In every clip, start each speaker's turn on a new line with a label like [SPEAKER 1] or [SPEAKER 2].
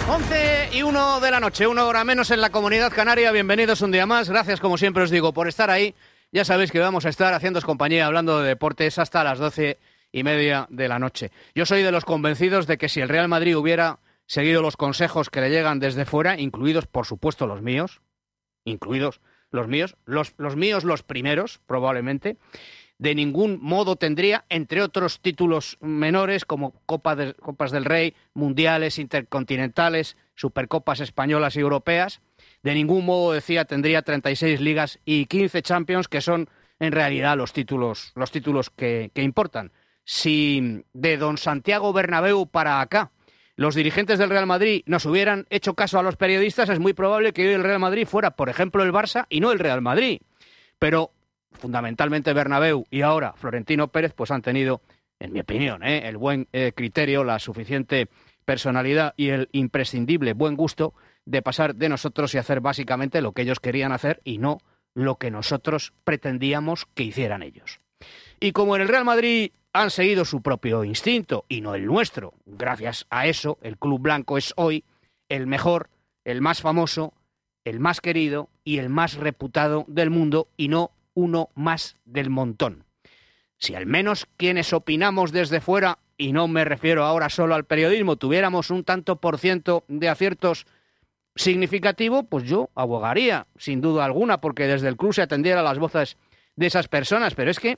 [SPEAKER 1] 11:01 de la noche, 1 hora menos en la Comunidad Canaria. Bienvenidos un día más. Gracias, como siempre os digo, por estar ahí. Ya sabéis que vamos a estar haciéndoos compañía hablando de deportes hasta las 12:30 de la noche. Yo soy de los convencidos de que si el Real Madrid hubiera seguido los consejos que le llegan desde fuera, incluidos, por supuesto, los míos, los primeros, probablemente, de ningún modo tendría, entre otros títulos menores como Copas del Rey, Mundiales, Intercontinentales, Supercopas españolas y europeas, de ningún modo, decía, tendría 36 ligas y 15 Champions, que son en realidad los títulos que importan. Si de don Santiago Bernabéu para acá los dirigentes del Real Madrid nos hubieran hecho caso a los periodistas, es muy probable que hoy el Real Madrid fuera, por ejemplo, el Barça y no el Real Madrid. Pero fundamentalmente Bernabéu y ahora Florentino Pérez pues han tenido, en mi opinión, el buen criterio, la suficiente personalidad y el imprescindible buen gusto de pasar de nosotros y hacer básicamente lo que ellos querían hacer y no lo que nosotros pretendíamos que hicieran ellos. Y como en el Real Madrid han seguido su propio instinto y no el nuestro, gracias a eso el Club Blanco es hoy el mejor, el más famoso, el más querido y el más reputado del mundo y no uno más del montón. Si al menos quienes opinamos desde fuera, y no me refiero ahora solo al periodismo, tuviéramos un tanto por ciento de aciertos significativo, pues yo abogaría, sin duda alguna, porque desde el club se atendiera a las voces de esas personas, pero es que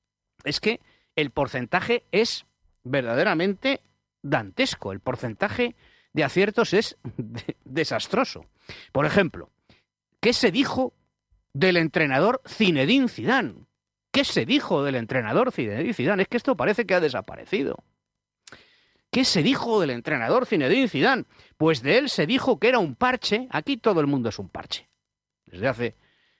[SPEAKER 1] el porcentaje es verdaderamente dantesco, el porcentaje de aciertos es desastroso. Por ejemplo, ¿qué se dijo del entrenador Zinedine Zidane? ¿Qué se dijo del entrenador Zinedine Zidane? Es que esto parece que ha desaparecido. ¿Qué se dijo del entrenador Zinedine Zidane? Pues de él se dijo que era un parche. Aquí todo el mundo es un parche. Desde hace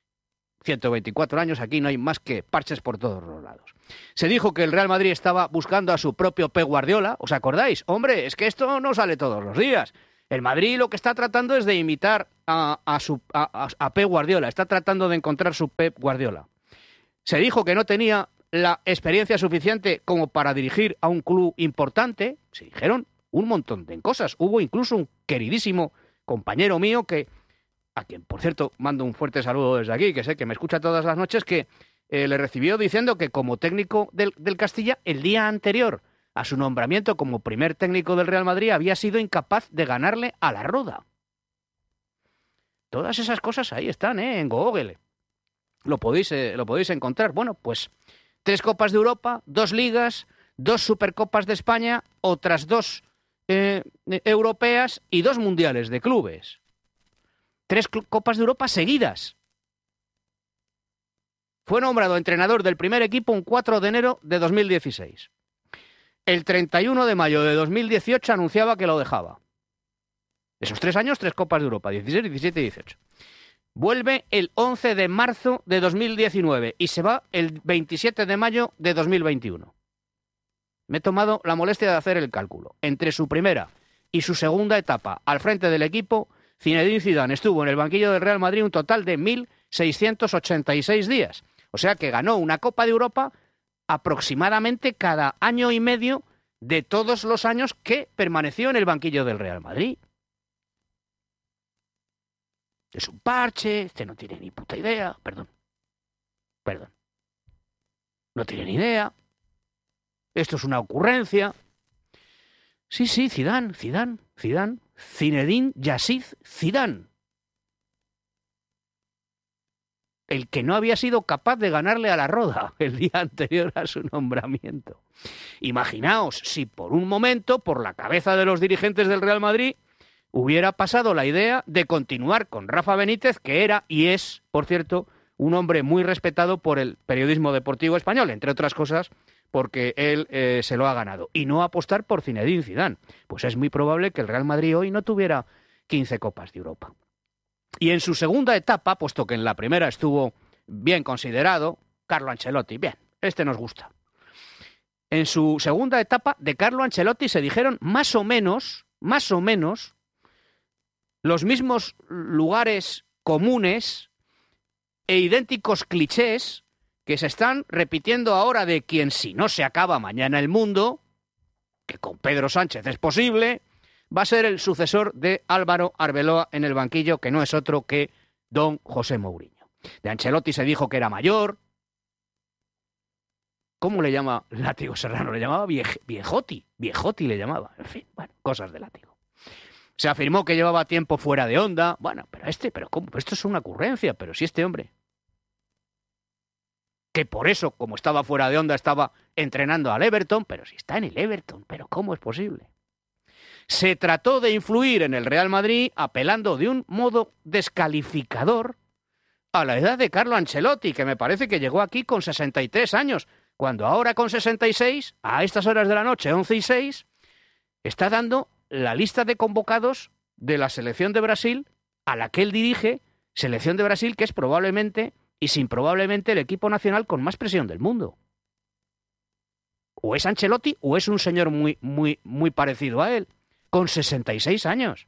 [SPEAKER 1] 124 años aquí no hay más que parches por todos los lados. Se dijo que el Real Madrid estaba buscando a su propio Pep Guardiola. ¿Os acordáis? Hombre, es que esto no sale todos los días. El Madrid lo que está tratando es de imitar a Pep Guardiola. Está tratando de encontrar su Pep Guardiola. Se dijo que no tenía la experiencia suficiente como para dirigir a un club importante. Se dijeron un montón de cosas. Hubo incluso un queridísimo compañero mío a quien, por cierto, mando un fuerte saludo desde aquí, que sé que me escucha todas las noches, que le recibió diciendo que como técnico del Castilla, el día anterior a su nombramiento como primer técnico del Real Madrid, había sido incapaz de ganarle a la Roda. Todas esas cosas ahí están, en Google. Lo podéis encontrar. Bueno, pues 3 Copas de Europa, 2 Ligas, 2 Supercopas de España, otras 2 europeas y 2 Mundiales de clubes. 3 Copas de Europa seguidas. Fue nombrado entrenador del primer equipo un 4 de enero de 2016. El 31 de mayo de 2018 anunciaba que lo dejaba. Esos 3 años, 3 Copas de Europa, 16, 17 y 18. Vuelve el 11 de marzo de 2019 y se va el 27 de mayo de 2021. Me he tomado la molestia de hacer el cálculo. Entre su primera y su segunda etapa al frente del equipo, Zinedine Zidane estuvo en el banquillo del Real Madrid un total de 1.686 días. O sea que ganó una Copa de Europa aproximadamente cada año y medio de todos los años que permaneció en el banquillo del Real Madrid. Es un parche, este no tiene ni puta idea. Perdón. No tiene ni idea. Esto es una ocurrencia. Sí, Zidane. Zinedine Yazid Zidane. El que no había sido capaz de ganarle a la Roda el día anterior a su nombramiento. Imaginaos si por un momento, por la cabeza de los dirigentes del Real Madrid, hubiera pasado la idea de continuar con Rafa Benítez, que era y es, por cierto, un hombre muy respetado por el periodismo deportivo español, entre otras cosas porque él se lo ha ganado, y no apostar por Zinedine Zidane. Pues es muy probable que el Real Madrid hoy no tuviera 15 Copas de Europa. Y en su segunda etapa, puesto que en la primera estuvo bien considerado, Carlo Ancelotti, bien, este nos gusta. En su segunda etapa de Carlo Ancelotti se dijeron más o menos, los mismos lugares comunes e idénticos clichés que se están repitiendo ahora de quien, si no se acaba mañana el mundo, que con Pedro Sánchez es posible, va a ser el sucesor de Álvaro Arbeloa en el banquillo, que no es otro que don José Mourinho. De Ancelotti se dijo que era mayor. ¿Cómo le llama Látigo Serrano? Le llamaba Viejotti. Viejotti le llamaba. En fin, bueno, cosas de Látigo. Se afirmó que llevaba tiempo fuera de onda. Bueno, pero ¿cómo? Esto es una ocurrencia, pero si este hombre, que por eso, como estaba fuera de onda, estaba entrenando al Everton, pero si está en el Everton, ¿pero cómo es posible? Se trató de influir en el Real Madrid apelando de un modo descalificador a la edad de Carlo Ancelotti, que me parece que llegó aquí con 63 años, cuando ahora con 66, a estas horas de la noche, 11:06, está dando la lista de convocados de la selección de Brasil, a la que él dirige, selección de Brasil, que es probablemente, y sin probablemente, el equipo nacional con más presión del mundo. O es Ancelotti o es un señor muy parecido a él, con 66 años.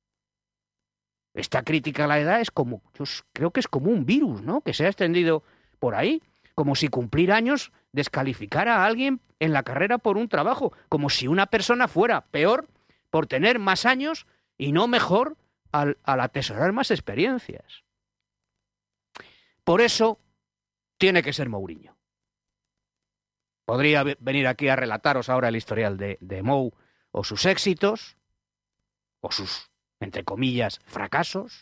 [SPEAKER 1] Esta crítica a la edad es como, yo creo que es como un virus, ¿no?, que se ha extendido por ahí, como si cumplir años descalificara a alguien en la carrera por un trabajo, como si una persona fuera peor por tener más años y no mejor al atesorar más experiencias. Por eso tiene que ser Mourinho. Podría venir aquí a relataros ahora el historial de Mou, o sus éxitos, o sus, entre comillas, fracasos.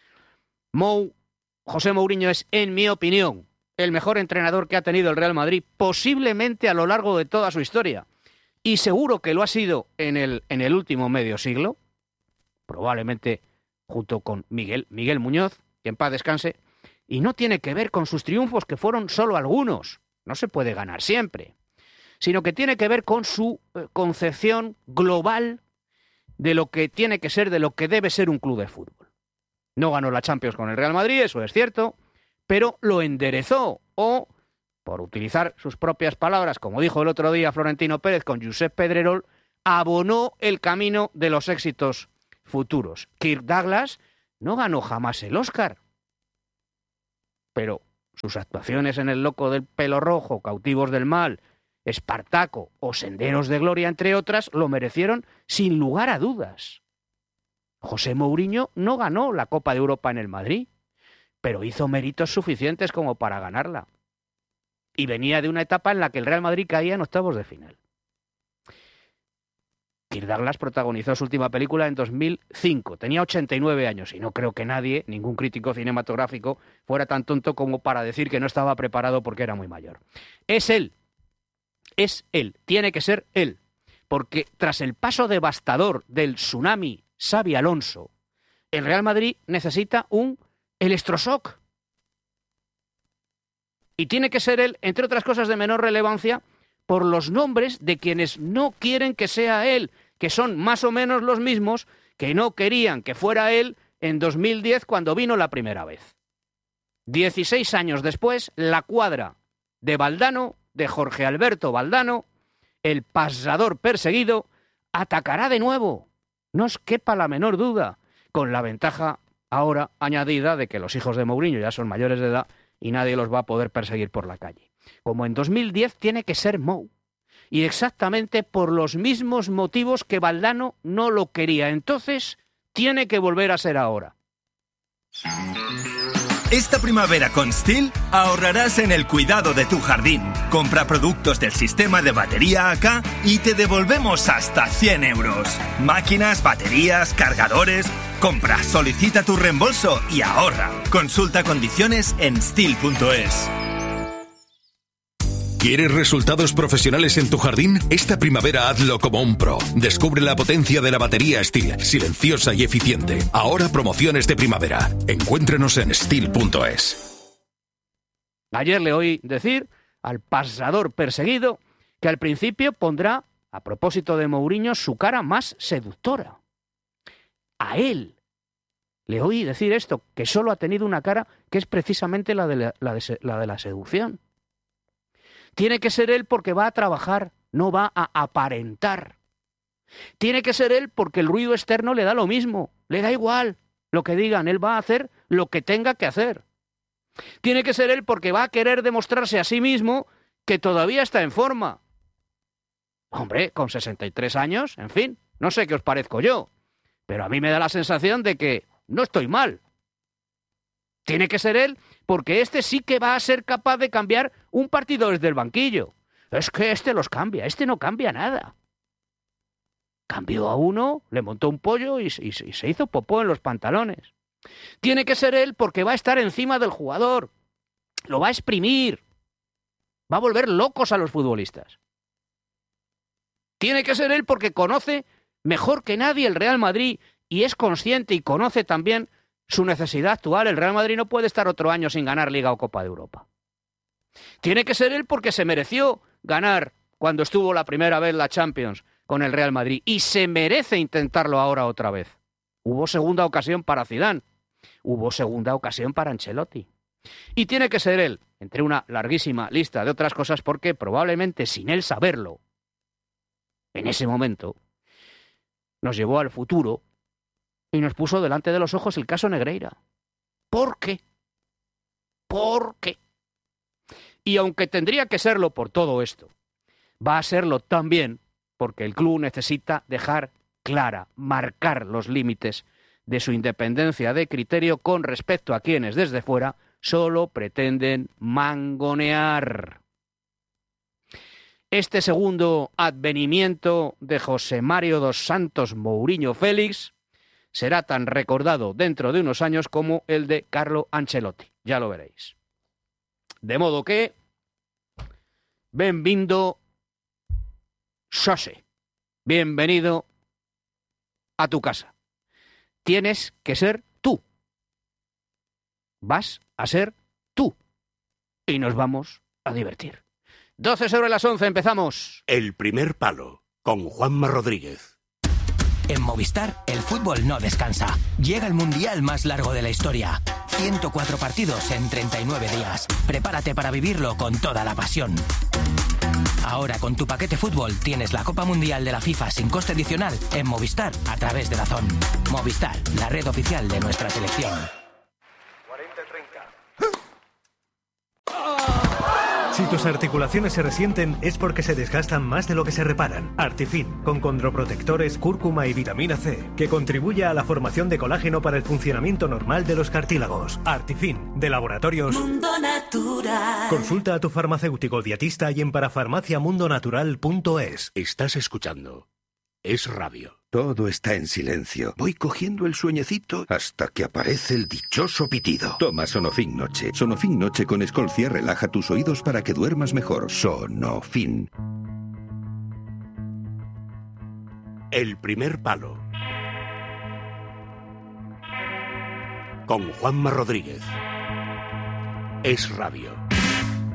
[SPEAKER 1] José Mourinho es, en mi opinión, el mejor entrenador que ha tenido el Real Madrid, posiblemente a lo largo de toda su historia. Y seguro que lo ha sido en el último medio siglo, probablemente junto con Miguel Muñoz, que en paz descanse, y no tiene que ver con sus triunfos, que fueron solo algunos, no se puede ganar siempre, sino que tiene que ver con su concepción global de lo que tiene que ser, de lo que debe ser un club de fútbol. No ganó la Champions con el Real Madrid, eso es cierto, pero lo enderezó, o, por utilizar sus propias palabras, como dijo el otro día Florentino Pérez con Josep Pedrerol, abonó el camino de los éxitos futuros. Kirk Douglas no ganó jamás el Oscar, pero sus actuaciones en El loco del pelo rojo, Cautivos del mal, Espartaco o Senderos de gloria, entre otras, lo merecieron sin lugar a dudas. José Mourinho no ganó la Copa de Europa en el Madrid, pero hizo méritos suficientes como para ganarla. Y venía de una etapa en la que el Real Madrid caía en octavos de final. Kirk Douglas protagonizó su última película en 2005. Tenía 89 años y no creo que nadie, ningún crítico cinematográfico, fuera tan tonto como para decir que no estaba preparado porque era muy mayor. Es él, tiene que ser él, porque tras el paso devastador del tsunami Xabi Alonso, el Real Madrid necesita un electroshock. Y tiene que ser él, entre otras cosas de menor relevancia, por los nombres de quienes no quieren que sea él, que son más o menos los mismos que no querían que fuera él en 2010 cuando vino la primera vez. 16 años después, la cuadra de Valdano, de Jorge Alberto Valdano, el pasador perseguido, atacará de nuevo. No os quepa la menor duda, con la ventaja ahora añadida de que los hijos de Mourinho ya son mayores de edad y nadie los va a poder perseguir por la calle. Como en 2010 tiene que ser Mou, y exactamente por los mismos motivos que Valdano no lo quería. Entonces, tiene que volver a ser ahora.
[SPEAKER 2] Esta primavera con STIHL ahorrarás en el cuidado de tu jardín. Compra productos del sistema de batería AK y te devolvemos hasta 100 euros. Máquinas, baterías, cargadores. Compra, solicita tu reembolso y ahorra. Consulta condiciones en STIHL.es.
[SPEAKER 3] ¿Quieres resultados profesionales en tu jardín? Esta primavera hazlo como un pro. Descubre la potencia de la batería STIHL, silenciosa y eficiente. Ahora promociones de primavera. Encuéntranos en STIHL.es.
[SPEAKER 1] Ayer le oí decir al pasador perseguido que al principio pondrá, a propósito de Mourinho, su cara más seductora. A él le oí decir esto, que solo ha tenido una cara que es precisamente la de la seducción. Tiene que ser él porque va a trabajar, no va a aparentar. Tiene que ser él porque el ruido externo le da lo mismo, le da igual lo que digan, él va a hacer lo que tenga que hacer. Tiene que ser él porque va a querer demostrarse a sí mismo que todavía está en forma. Hombre, con 63 años, en fin, No sé qué os parezco yo, pero a mí me da la sensación de que no estoy mal. Tiene que ser él, porque este sí que va a ser capaz de cambiar un partido desde el banquillo. Es que este los cambia, este no cambia nada. Cambió a uno, le montó un pollo y se hizo popó en los pantalones. Tiene que ser él porque va a estar encima del jugador. Lo va a exprimir. Va a volver locos a los futbolistas. Tiene que ser él porque conoce mejor que nadie el Real Madrid y es consciente y conoce también su necesidad actual. El Real Madrid no puede estar otro año sin ganar Liga o Copa de Europa. Tiene que ser él porque se mereció ganar cuando estuvo la primera vez la Champions con el Real Madrid y se merece intentarlo ahora otra vez. Hubo segunda ocasión para Zidane, hubo segunda ocasión para Ancelotti. Y tiene que ser él, entre una larguísima lista de otras cosas, porque probablemente sin él saberlo, en ese momento, nos llevó al futuro y nos puso delante de los ojos el caso Negreira. ¿Por qué? ¿Por qué? Y aunque tendría que serlo por todo esto, va a serlo también porque el club necesita dejar clara, marcar los límites de su independencia de criterio con respecto a quienes desde fuera solo pretenden mangonear. Este segundo advenimiento de José Mario dos Santos Mourinho Félix será tan recordado dentro de unos años como el de Carlo Ancelotti. Ya lo veréis. De modo que, benvindo, Xose, bienvenido a tu casa. Tienes que ser tú. Vas a ser tú. Y nos vamos a divertir. 12 sobre las 11, empezamos.
[SPEAKER 4] El primer palo, con Juanma Rodríguez.
[SPEAKER 5] En Movistar, el fútbol no descansa. Llega el mundial más largo de la historia. 104 partidos en 39 días. Prepárate para vivirlo con toda la pasión. Ahora con tu paquete fútbol tienes la Copa Mundial de la FIFA sin coste adicional en Movistar a través de DAZN. Movistar, la red oficial de nuestra selección.
[SPEAKER 6] 40-30. Si tus articulaciones se resienten es porque se desgastan más de lo que se reparan. Artifin, con condroprotectores, cúrcuma y vitamina C, que contribuye a la formación de colágeno para el funcionamiento normal de los cartílagos. Artifin, de Laboratorios
[SPEAKER 7] Mundo Natural.
[SPEAKER 6] Consulta a tu farmacéutico dietista y en parafarmaciamundonatural.es.
[SPEAKER 4] Estás escuchando Es Radio.
[SPEAKER 8] Todo está en silencio. Voy cogiendo el sueñecito hasta que aparece el dichoso pitido. Toma Sonofin Noche. Sonofin Noche con Escolcia relaja tus oídos para que duermas mejor. Sonofin.
[SPEAKER 4] El primer palo, con Juanma Rodríguez. Es Radio.